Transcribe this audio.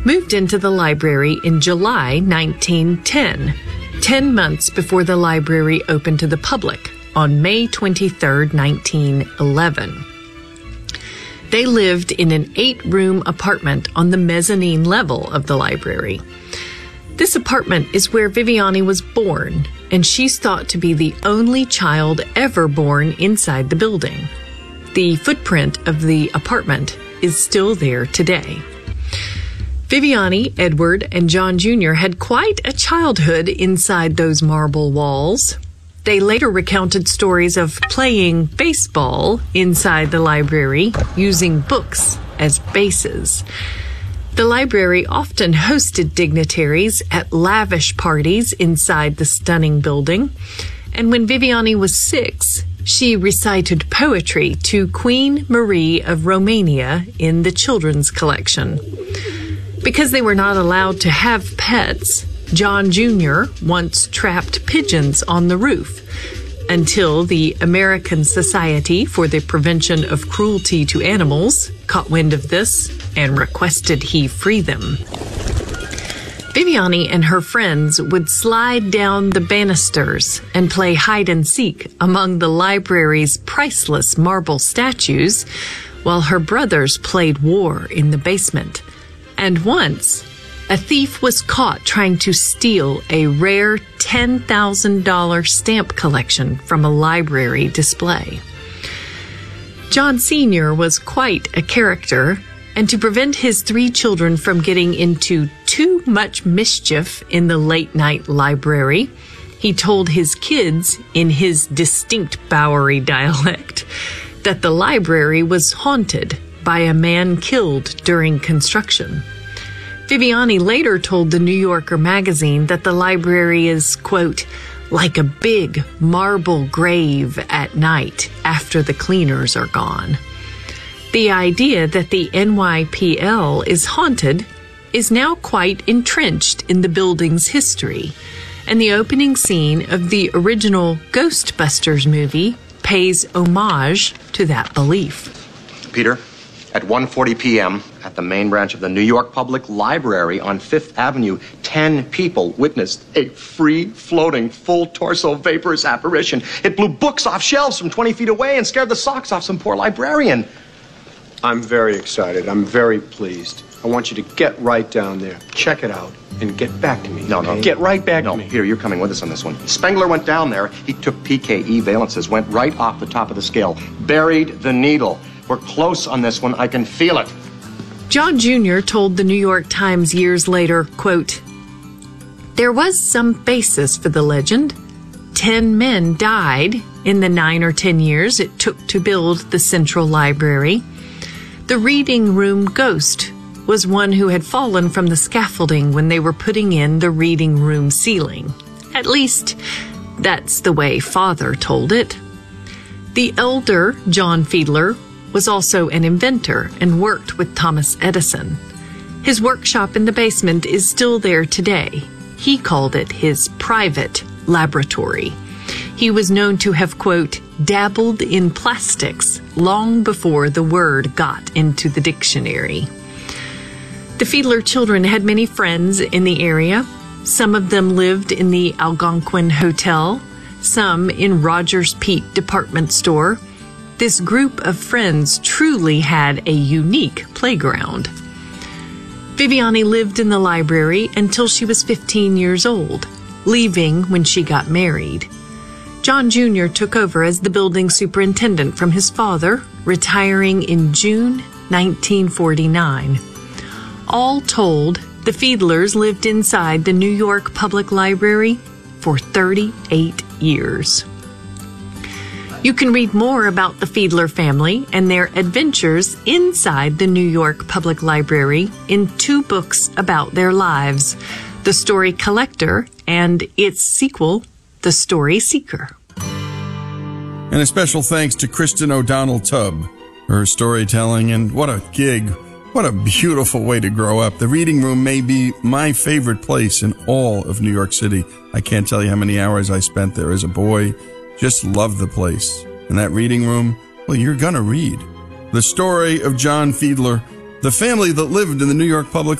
moved into the library in July 1910, 10 months before the library opened to the public on May 23, 1911. They lived in an 8-room apartment on the mezzanine level of the library. This apartment is where Viviani was born, and she's thought to be the only child ever born inside the building. The footprint of the apartment is still there today. Viviani, Edward, and John Jr. had quite a childhood inside those marble walls. They later recounted stories of playing baseball inside the library, using books as bases. The library often hosted dignitaries at lavish parties inside the stunning building, and when Viviani was 6, she recited poetry to Queen Marie of Romania in the children's collection. Because they were not allowed to have pets, John Jr. once trapped pigeons on the roof until the American Society for the Prevention of Cruelty to Animals caught wind of this and requested he free them. Viviani and her friends would slide down the banisters and play hide and seek among the library's priceless marble statues, while her brothers played war in the basement. And once, a thief was caught trying to steal a rare $10,000 stamp collection from a library display. John Sr. was quite a character, and to prevent his 3 children from getting into too much mischief in the late-night library, he told his kids, in his distinct Bowery dialect, that the library was haunted by a man killed during construction. Viviani later told the New Yorker magazine that the library is, quote, like a big marble grave at night after the cleaners are gone. The idea that the NYPL is haunted is now quite entrenched in the building's history, and the opening scene of the original Ghostbusters movie pays homage to that belief. Peter, at 1:40 p.m., at the main branch of the New York Public Library on 5th Avenue, 10 people witnessed a free-floating, full-torso vaporous apparition. It blew books off shelves from 20 feet away and scared the socks off some poor librarian. I'm very excited. I'm very pleased. I want you to get right down there, check it out, and get back to me. No. Get right back to me. No, Peter, you're coming with us on this one. Spengler went down there. He took PKE valences, went right off the top of the scale, buried the needle. We're close on this one. I can feel it. John Jr. told the New York Times years later, quote, there was some basis for the legend. 10 men died in the 9 or 10 years it took to build the Central Library. The reading room ghost was one who had fallen from the scaffolding when they were putting in the reading room ceiling. At least, that's the way Father told it. The elder John Fiedler was also an inventor and worked with Thomas Edison. His workshop in the basement is still there today. He called it his private laboratory. He was known to have, quote, dabbled in plastics long before the word got into the dictionary. The Fiedler children had many friends in the area. Some of them lived in the Algonquin Hotel, some in Rogers Peak department store. This group of friends truly had a unique playground. Viviani lived in the library until she was 15 years old, leaving when she got married. John Jr. took over as the building superintendent from his father, retiring in June 1949. All told, the Fiedlers lived inside the New York Public Library for 38 years. You can read more about the Fiedler family and their adventures inside the New York Public Library in 2 books about their lives, The Story Collector and its sequel, The Story Seeker. And a special thanks to Kristen O'Donnell Tubb, her storytelling, and what a gig. What a beautiful way to grow up. The reading room may be my favorite place in all of New York City. I can't tell you how many hours I spent there as a boy. Just love the place. And that reading room, well, you're gonna read. The story of John Fiedler, the family that lived in the New York Public